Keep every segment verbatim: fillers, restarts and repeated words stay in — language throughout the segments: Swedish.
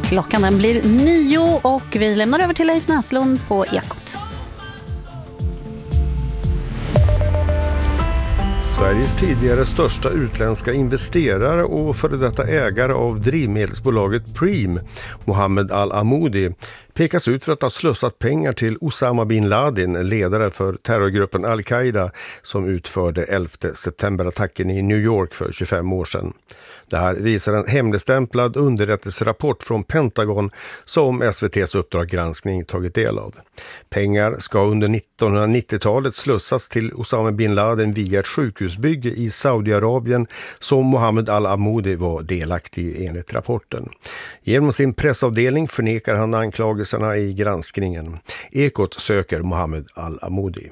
Klockan den blir nio och vi lämnar över till Leif Näslund på Ekot. Sveriges tidigare största utländska investerare och före detta ägare av drivmedelsbolaget Preem, Mohammed Al-Amoudi, pekas ut för att ha slösat pengar till Osama bin Laden, ledare för terrorgruppen Al-Qaida som utförde elfte september-attacken i New York för tjugofem år sedan. Det här visar en hemligstämplad underrättelserapport från Pentagon som S V T:s Uppdrag granskning tagit del av. Pengar ska under nittonhundranittiotalet slussas till Osama bin Laden via ett sjukhusbygge i Saudiarabien som Mohammed Al-Amoudi var delaktig i enligt rapporten. Genom sin pressavdelning förnekar han anklagelserna i granskningen. Ekot söker Mohammed Al-Amoudi.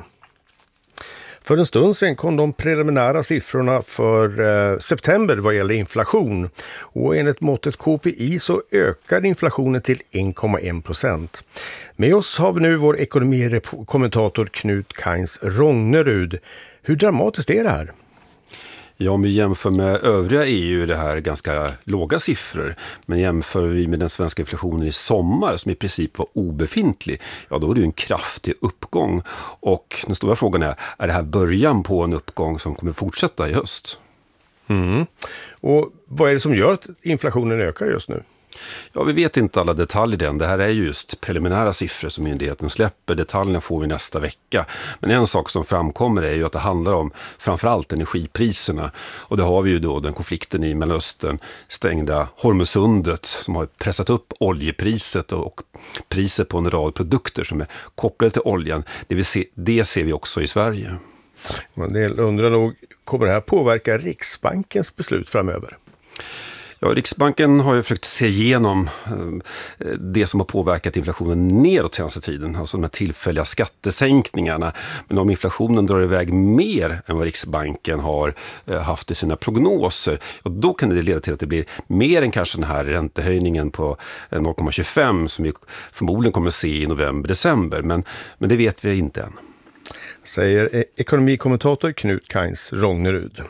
För en stund sedan kom de preliminära siffrorna för eh, september vad gäller inflation. Och enligt måttet K P I så ökar inflationen till en komma en procent. Med oss har vi nu vår ekonomikommentator Knut Kains Rognerud. Hur dramatiskt är det här? Ja, om vi jämför med övriga E U är det här ganska låga siffror. Men jämför vi med den svenska inflationen i sommar som i princip var obefintlig, ja då är det ju en kraftig uppgång. Och den stora frågan är, är det här början på en uppgång som kommer fortsätta i höst? Mm. Och vad är det som gör att inflationen ökar just nu? Ja, vi vet inte alla detaljer än. Det här är just preliminära siffror som myndigheten släpper. Detaljerna får vi nästa vecka. Men en sak som framkommer är ju att det handlar om framförallt energipriserna. Och det har vi ju då den konflikten i Mellanöstern, stängda Hormusundet som har pressat upp oljepriset och priset på en rad produkter som är kopplade till oljan. Det, vill se, det ser vi också i Sverige. En del undrar nog, kommer det här påverka Riksbankens beslut framöver? Ja, Riksbanken har ju försökt se igenom det som har påverkat inflationen neråt senaste tiden, alltså de här tillfälliga skattesänkningarna. Men om inflationen drar iväg mer än vad Riksbanken har haft i sina prognoser, och då kan det leda till att det blir mer än kanske den här räntehöjningen på noll komma tjugofem som vi förmodligen kommer att se i november-december. Men, men det vet vi inte än. Säger ekonomikommentator Knut Kains Rognerud.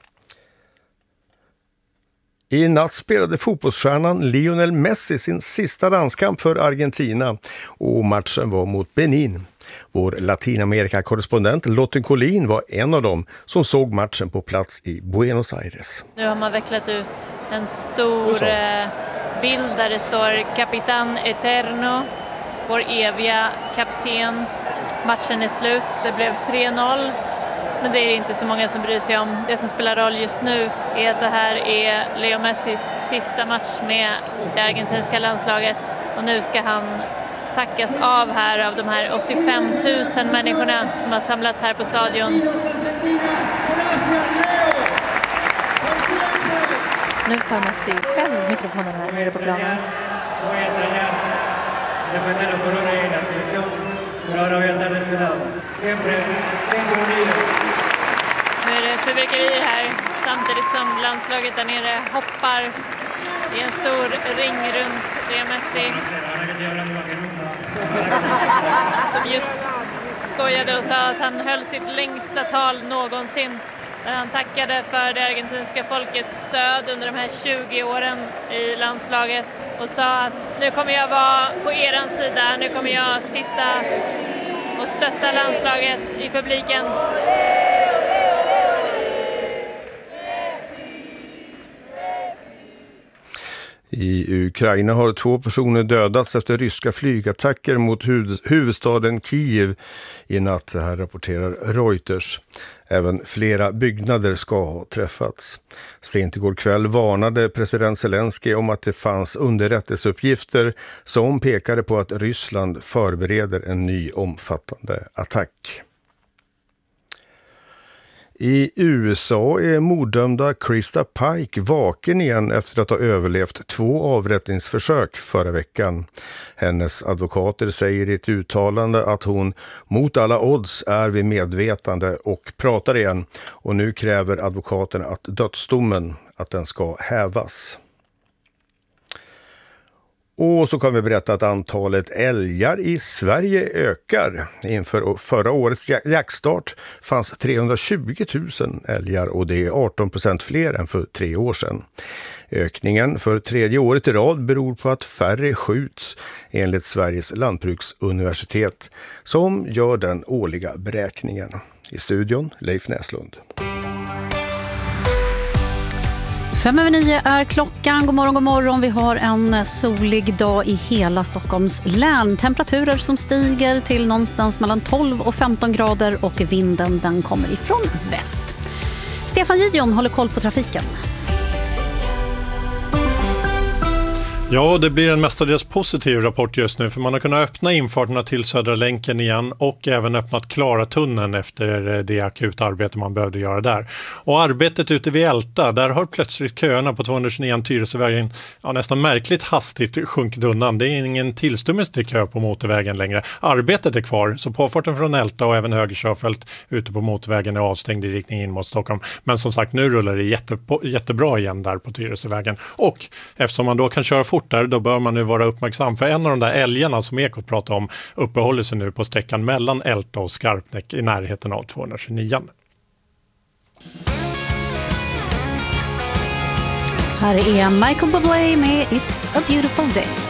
I natt spelade fotbollsstjärnan Lionel Messi sin sista landskamp för Argentina och matchen var mot Benin. Vår Latinamerika-korrespondent Lotte Collin var en av dem som såg matchen på plats i Buenos Aires. Nu har man vecklat ut en stor bild där det står Capitán Eterno, vår eviga kapten. Matchen är slut, det blev tre noll. Men det är inte så många som bryr sig om. Det som spelar roll just nu är att det här är Leo Messis sista match med det argentinska landslaget. Och nu ska han tackas av här av de här åttiofem tusen människorna som har samlats här på stadion. Nu tar Messi själv mikrofonen här nere på planen. Nu är det fyrverkerier här samtidigt som landslaget där nere hoppar. Det är en stor ring runt Leo Messi som just skojade och sa att han höll sitt längsta tal någonsin där han tackade för det argentinska folkets stöd under de här tjugo åren i landslaget och sa att nu kommer jag vara på eran sida, nu kommer jag sitta och stötta landslaget i publiken. I Ukraina har två personer dödats efter ryska flygattacker mot huvudstaden Kiev i natt, det här rapporterar Reuters. Även flera byggnader ska ha träffats. Sent igår kväll varnade president Zelensky om att det fanns underrättelseuppgifter som pekade på att Ryssland förbereder en ny omfattande attack. I U S A är morddömda Krista Pike vaken igen efter att ha överlevt två avrättningsförsök förra veckan. Hennes advokater säger i ett uttalande att hon mot alla odds är vid medvetande och pratar igen. Och nu kräver advokaterna att dödsdomen att den ska hävas. Och så kan vi berätta att antalet älgar i Sverige ökar. Inför förra årets jaktstart fanns trehundratjugo tusen älgar och det är arton procent fler än för tre år sedan. Ökningen för tredje året i rad beror på att färre skjuts enligt Sveriges lantbruksuniversitet som gör den årliga beräkningen. I studion Leif Näslund. Fem över nio är klockan. God morgon, god morgon. Vi har en solig dag i hela Stockholms län. Temperaturer som stiger till någonstans mellan tolv och femton grader och vinden den kommer ifrån väst. Stefan Gideon håller koll på trafiken. Ja, det blir en mestadels positiv rapport just nu för man har kunnat öppna infarterna till Södra länken igen och även öppnat Klaratunneln efter det akuta arbete man behövde göra där. Och arbetet ute vid Älta, där har plötsligt köerna på tvåhundratjugonio Tyresövägen ja, nästan märkligt hastigt sjunkit undan. Det är ingen tillstymmelse till kö på motorvägen längre. Arbetet är kvar, så påfarten från Älta och även höger körfält ute på motorvägen är avstängd i riktning in mot Stockholm. Men som sagt, nu rullar det jätte, jättebra igen där på Tyresövägen. Och eftersom man då kan köra fort där, då bör man nu vara uppmärksam för en av de där älgarna som Ekot pratar om uppehåller sig nu på sträckan mellan Älta och Skarpnäck i närheten av tvåhundratjugonio. Här är Michael Bublé med It's a beautiful day.